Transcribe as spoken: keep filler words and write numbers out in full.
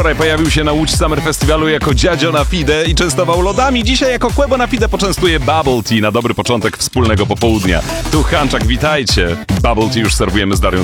Wczoraj pojawił się na Łódź Summer Festiwalu jako dziadzio na Fide i częstował lodami. Dzisiaj jako Kłebo na Fide poczęstuje Bubble Tea na dobry początek wspólnego popołudnia. Tu Hanczak, witajcie. Bubble Tea już serwujemy z Darią